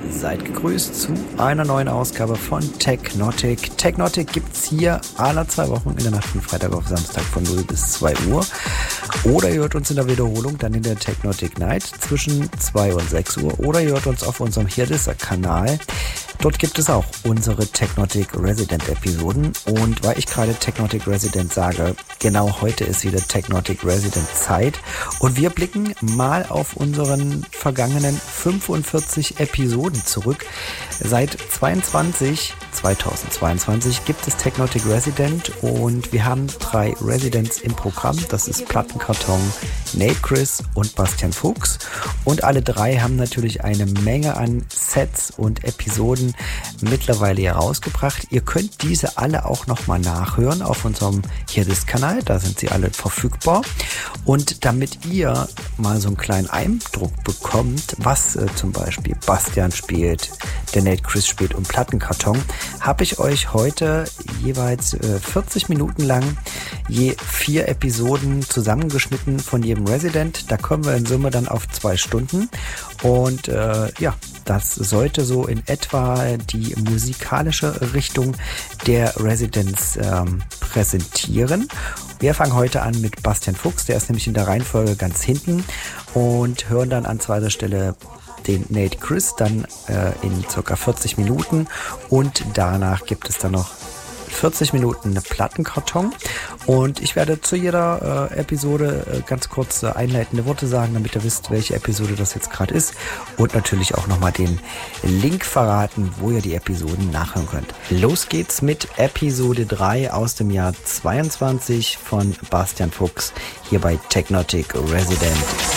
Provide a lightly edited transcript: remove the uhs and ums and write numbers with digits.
Seid gegrüßt zu einer neuen Ausgabe von Technotic. Technotic gibt's hier alle 2 Wochen in der Nacht von Freitag auf Samstag von 0 bis 2 Uhr. Oder ihr hört uns in der Wiederholung dann in der Technotic Night zwischen 2 und 6 Uhr. Oder ihr hört uns auf unserem Hirdisser-Kanal. Dort gibt es auch unsere Technotic Resident Episoden. Und weil ich gerade Technotic Resident sage, genau heute ist wieder Technotic Resident Zeit. Und wir blicken mal auf unseren vergangenen 45 Episoden zurück. Seit 2022 gibt es Technotic Resident und wir haben 3 Residents im Programm. Das ist Plattenkarton, Nate Chris und Bastian Fuchs. Und alle 3 haben natürlich eine Menge an Sets und Episoden mittlerweile herausgebracht. Ihr könnt diese alle auch nochmal nachhören auf unserem Hirdis-Kanal. Da sind sie alle verfügbar. Und damit ihr mal so einen kleinen Eindruck bekommt, was zum Beispiel Bastian spielt, der Nate Chris spielt und Plattenkarton, habe ich euch heute jeweils 40 Minuten lang je 4 Episoden zusammengeschnitten von jedem Resident. Da kommen wir in Summe dann auf 2 Stunden. Und das sollte so in etwa die musikalische Richtung der Residents präsentieren. Wir fangen heute an mit Bastian Fuchs, der ist nämlich in der Reihenfolge ganz hinten, und hören dann an zweiter Stelle den Nate Chris dann in ca. 40 Minuten und danach gibt es dann noch 40 Minuten Plattenkarton und ich werde zu jeder Episode ganz kurz einleitende Worte sagen, damit ihr wisst, welche Episode das jetzt gerade ist und natürlich auch nochmal den Link verraten, wo ihr die Episoden nachhören könnt. Los geht's mit Episode 3 aus dem Jahr 22 von Bastian Fuchs hier bei Technotic Resident.